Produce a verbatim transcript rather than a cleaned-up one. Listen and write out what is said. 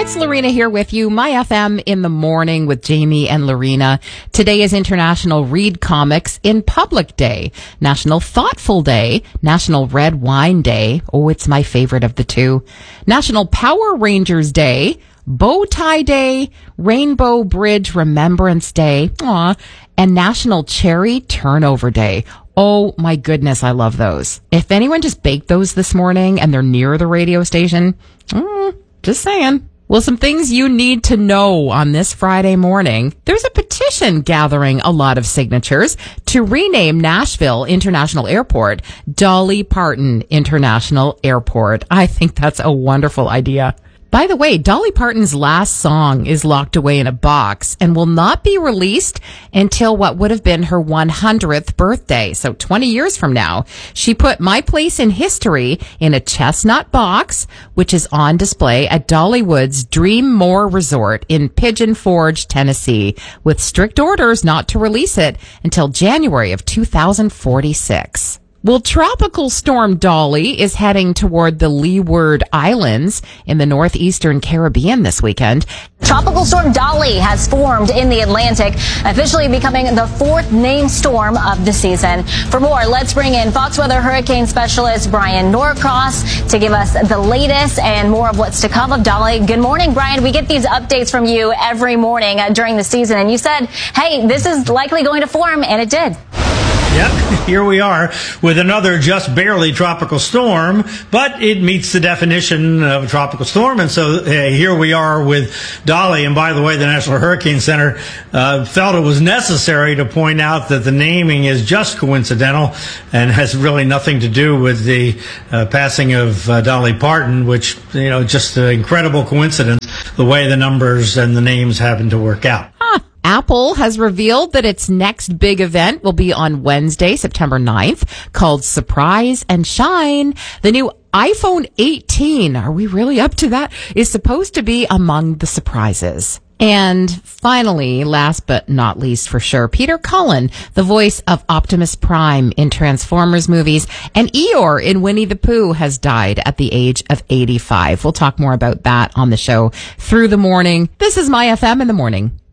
It's Lorena here with you, My F M in the morning with Jamie and Lorena. Today is International Read Comics in Public Day, National Thoughtful Day, National Red Wine Day. Oh, it's my favorite of the two. National Power Rangers Day, Bow Tie Day, Rainbow Bridge Remembrance Day, aw, and National Cherry Turnover Day. Oh my goodness, I love those. If anyone just baked those this morning and they're near the radio station, mm, just saying. Well, some things you need to know on this Friday morning. There's a petition gathering a lot of signatures to rename Nashville International Airport Dolly Parton International Airport. I think that's a wonderful idea. By the way, Dolly Parton's last song is locked away in a box and will not be released until what would have been her one hundredth birthday. So twenty years from now, she put My Place in History in a chestnut box, which is on display at Dollywood's Dream More Resort in Pigeon Forge, Tennessee, with strict orders not to release it until January of two thousand forty-six. Well, Tropical Storm Dolly is heading toward the Leeward Islands in the northeastern Caribbean this weekend. Tropical Storm Dolly has formed in the Atlantic, officially becoming the fourth named storm of the season. For more, let's bring in Fox Weather hurricane specialist Brian Norcross to give us the latest and more of what's to come of Dolly. Good morning, Brian. We get these updates from you every morning uh, during the season, and you said, hey, this is likely going to form, and it did. Yep, here we are with another just barely tropical storm, but it meets the definition of a tropical storm, and so uh, here we are with Dolly. And by the way, the National Hurricane Center uh, felt it was necessary to point out that the naming is just coincidental and has really nothing to do with the uh, passing of uh, Dolly Parton, which, you know, just an incredible coincidence, the way the numbers and the names happen to work out. Huh. Apple has revealed that its next big event will be on Wednesday, September ninth, called Surprise and Shine. The new iPhone eighteen, are we really up to that, is supposed to be among the surprises. And finally, last but not least for sure, Peter Cullen, the voice of Optimus Prime in Transformers movies, and Eeyore in Winnie the Pooh, has died at the age of eighty-five. We'll talk more about that on the show through the morning. This is My F M in the morning.